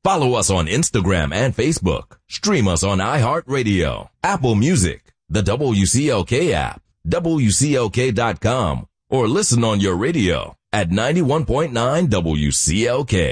Follow us on Instagram and Facebook. Stream us on iHeartRadio, Apple Music, the WCLK app, WCLK.com, or listen on your radio at 91.9 WCLK.